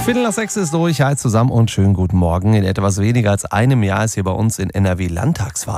5:15 ist durch. Hi zusammen und schönen guten Morgen. In etwas weniger als einem Jahr ist hier bei uns in NRW Landtagswahl.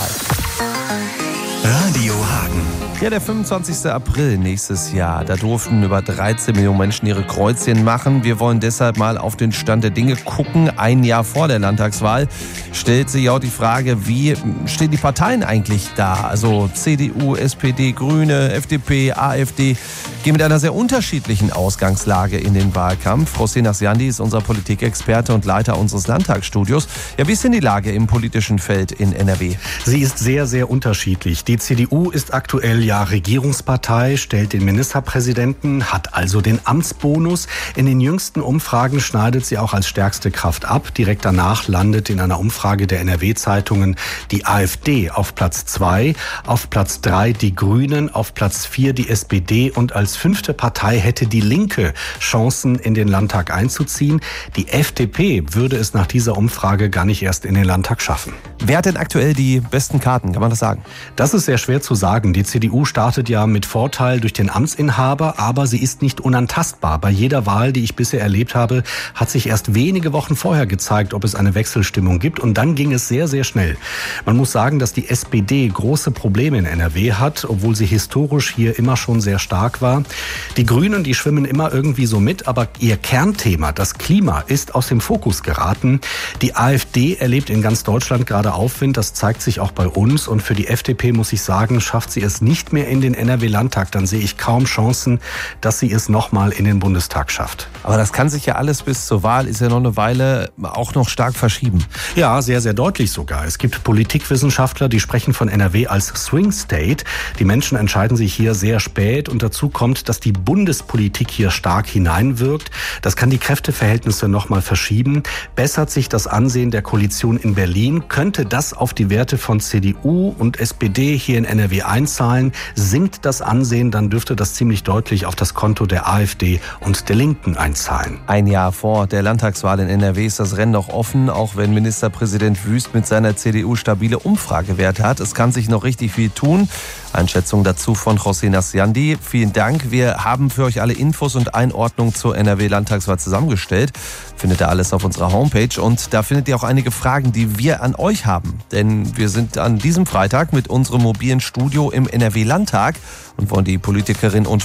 Radio Hagen. Ja, der 25. April nächstes Jahr. Da durften über 13 Millionen Menschen ihre Kreuzchen machen. Wir wollen deshalb mal auf den Stand der Dinge gucken. Ein Jahr vor der Landtagswahl stellt sich auch die Frage, wie stehen die Parteien eigentlich da? Also CDU, SPD, Grüne, FDP, AfD gehen mit einer sehr unterschiedlichen Ausgangslage in den Wahlkampf. Rosina Siandi ist unser Politikexperte und Leiter unseres Landtagsstudios. Ja, wie ist denn die Lage im politischen Feld in NRW? Sie ist sehr, sehr unterschiedlich. Die CDU ist aktuell ja Regierungspartei, stellt den Ministerpräsidenten, hat also den Amtsbonus. In den jüngsten Umfragen schneidet sie auch als stärkste Kraft ab. Direkt danach landet in einer Umfrage der NRW-Zeitungen die AfD auf Platz 2, auf Platz 3 die Grünen, auf Platz 4 die SPD und als 5. Partei hätte die Linke Chancen, in den Landtag einzuziehen. Die FDP würde es nach dieser Umfrage gar nicht erst in den Landtag schaffen. Wer hat denn aktuell die besten Karten? Kann man das sagen? Das ist sehr schwer zu sagen. Die CDU startet ja mit Vorteil durch den Amtsinhaber, aber sie ist nicht unantastbar. Bei jeder Wahl, die ich bisher erlebt habe, hat sich erst wenige Wochen vorher gezeigt, ob es eine Wechselstimmung gibt. Und dann ging es sehr, sehr schnell. Man muss sagen, dass die SPD große Probleme in NRW hat, obwohl sie historisch hier immer schon sehr stark war. Die Grünen, die schwimmen immer irgendwie so mit, aber ihr Kernthema, das Klima, ist aus dem Fokus geraten. Die AfD erlebt in ganz Deutschland gerade Aufwind. Das zeigt sich auch bei uns. Und für die FDP, muss ich sagen, schafft sie es nicht mehr in den NRW-Landtag. Dann sehe ich kaum Chancen, dass sie es nochmal in den Bundestag schafft. Aber das kann sich ja alles bis zur Wahl, ist ja noch eine Weile, auch noch stark verschieben. Ja, sehr, sehr deutlich sogar. Es gibt Politikwissenschaftler, die sprechen von NRW als Swing State. Die Menschen entscheiden sich hier sehr spät und dazu kommt, dass die Bundespolitik hier stark hineinwirkt. Das kann die Kräfteverhältnisse nochmal verschieben. Bessert sich das Ansehen der Koalition in Berlin, könnte das auf die Werte von CDU und SPD hier in NRW einzahlen. Sinkt das Ansehen, dann dürfte das ziemlich deutlich auf das Konto der AfD und der Linken einzahlen. Ein Jahr vor der Landtagswahl in NRW ist das Rennen noch offen, auch wenn Ministerpräsident Wüst mit seiner CDU stabile Umfragewerte hat. Es kann sich noch richtig viel tun. Einschätzung dazu von Rosina Siandi. Vielen Dank. Wir haben für euch alle Infos und Einordnungen zur NRW-Landtagswahl zusammengestellt. Findet ihr alles auf unserer Homepage und da findet ihr auch einige Fragen, die wir an euch haben. Denn wir sind an diesem Freitag mit unserem mobilen Studio im NRW-Landtag und wollen die Politikerin und